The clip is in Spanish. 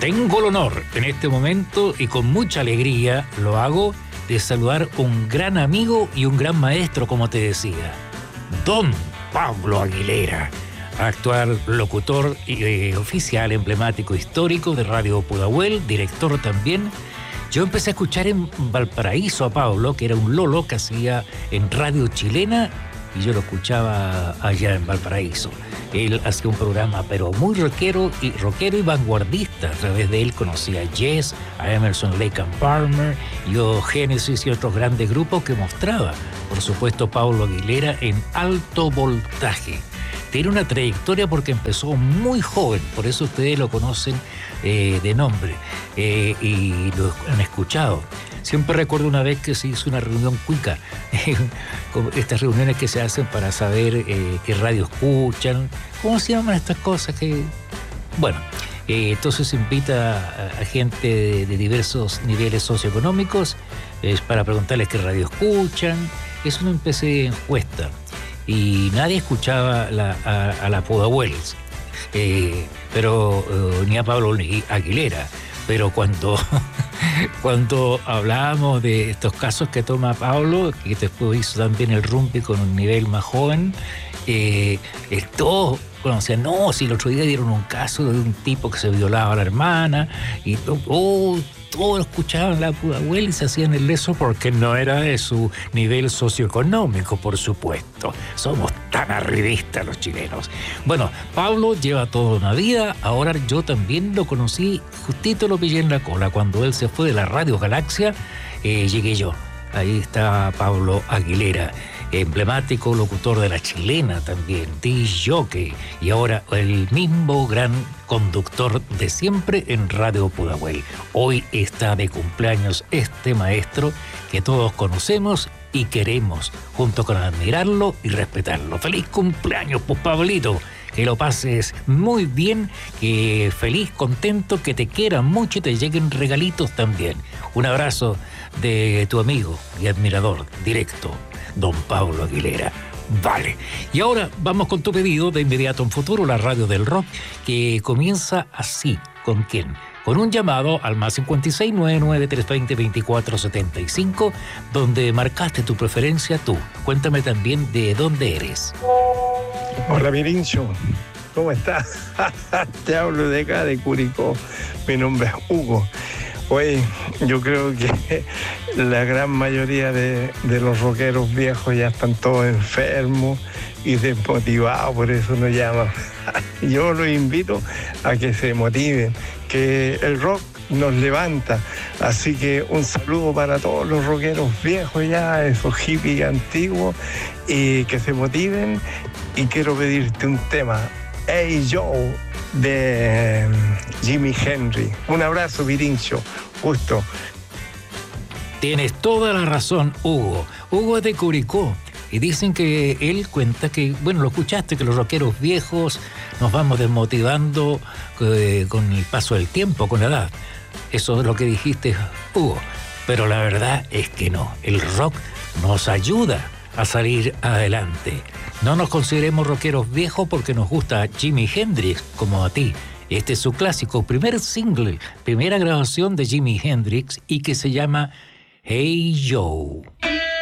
Tengo el honor en este momento y con mucha alegría lo hago de saludar un gran amigo y un gran maestro, como te decía, don Pablo Aguilera, actual locutor oficial, emblemático, histórico de Radio Pudahuel, director también. Yo empecé a escuchar en Valparaíso a Pablo, que era un lolo que hacía en Radio Chilena, y yo lo escuchaba allá en Valparaíso. Él hacía un programa, pero muy rockero y vanguardista. A través de él conocí a Yes, a Emerson, Lake and Palmer, y Genesis y otros grandes grupos que mostraba, por supuesto, Pablo Aguilera en alto voltaje. Tiene una trayectoria porque empezó muy joven, por eso ustedes lo conocen de nombre y lo han escuchado. Siempre recuerdo una vez que se hizo una reunión cuica, estas reuniones que se hacen para saber qué radio escuchan, cómo se llaman estas cosas que... Bueno, entonces se invita a gente de diversos niveles socioeconómicos para preguntarles qué radio escuchan. Es una especie de encuesta. Y nadie escuchaba a la Pudahuel, pero ni a Pablo Aguilera. Pero cuando hablábamos de estos casos que toma Pablo, que después hizo también el rumpi con un nivel más joven, todos conocían, no, si el otro día dieron un caso de un tipo que se violaba a la hermana, y todos escuchaban la Pudahuel y se hacían el leso porque no era de su nivel socioeconómico, por supuesto. Somos tan arribistas los chilenos. Bueno, Pablo lleva toda una vida. Ahora yo también lo conocí, justito lo pillé en la cola. Cuando él se fue de la Radio Galaxia, llegué yo. Ahí está Pablo Aguilera, emblemático locutor de La Chilena también, disc jockey, y ahora el mismo gran conductor de siempre en Radio Pudahuel. Hoy está de cumpleaños este maestro que todos conocemos y queremos, junto con admirarlo y respetarlo. ¡Feliz cumpleaños, pues, Pablito! Que lo pases muy bien, que feliz, contento, que te quieran mucho y te lleguen regalitos también. Un abrazo de tu amigo y admirador directo, don Pablo Aguilera. Vale. Y ahora vamos con tu pedido de inmediato en Futuro, la radio del rock, que comienza así. ¿Con quién? Con un llamado al más 56993202475, donde marcaste tu preferencia tú. Cuéntame también de dónde eres. Hola, Mirincho. ¿Cómo estás? Te hablo de acá, de Curicó. Mi nombre es Hugo. Oye, yo creo que la gran mayoría de los rockeros viejos ya están todos enfermos y desmotivados, por eso nos llaman. Yo los invito a que se motiven, que el rock nos levanta. Así que un saludo para todos los rockeros viejos ya, esos hippies antiguos, y que se motiven. Y quiero pedirte un tema, Hey Joe, de Jimi Hendrix. Un abrazo, Virincho. Justo. Tienes toda la razón, Hugo. Hugo es de Curicó. Y dicen que él cuenta que, bueno, lo escuchaste, que los rockeros viejos nos vamos desmotivando con el paso del tiempo, con la edad. Eso es lo que dijiste, Hugo. Pero la verdad es que no. El rock nos ayuda a salir adelante. No nos consideremos rockeros viejos porque nos gusta Jimi Hendrix, como a ti. Este es su clásico, primer single, primera grabación de Jimi Hendrix y que se llama Hey Joe.